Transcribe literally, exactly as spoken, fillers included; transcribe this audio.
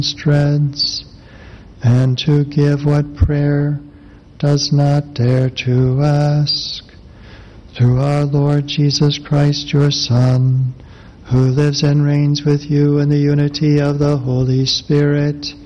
dreads, and to give what prayer does not dare to ask. Through our Lord Jesus Christ, your Son, who lives and reigns with you in the unity of the Holy Spirit,